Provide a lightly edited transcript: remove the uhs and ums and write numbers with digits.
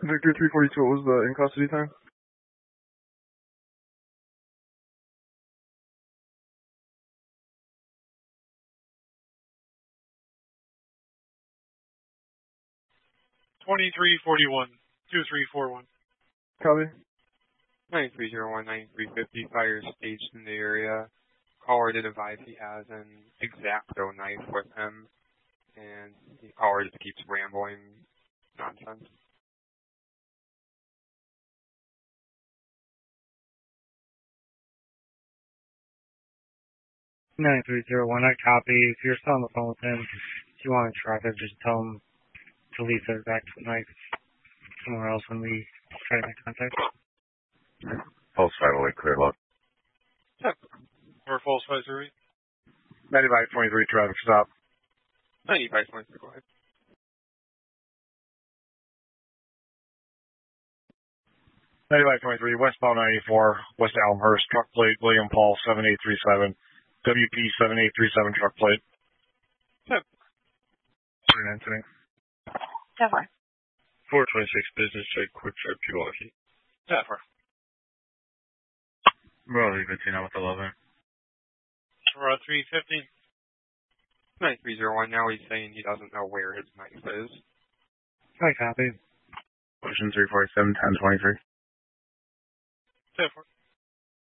Victor 342, what was the in custody time? Copy. 9301-9350, fire staged in the area. Caller did advise he has an X-Acto knife with him, and the caller just keeps rambling nonsense. (9301) I copy. If you're still on the phone with him, if you want to try to just tell him to leave the X-Acto knife somewhere else when we try to make contact. Pulse 508, clear look. Or false 5-3. 9523, traffic stop. 9523, go ahead. 9523, westbound 94, West Elmhurst, truck plate, William Paul 7837, WP 7837 truck plate. Yep. An incident. 10-4. 426, business check, quick trip, Pewaukee. 10-4. We'll leave it now with 11. We're at 350. 9301, now he's saying he doesn't know where his knife is. I copy. Motion 347, 1023. 10-4.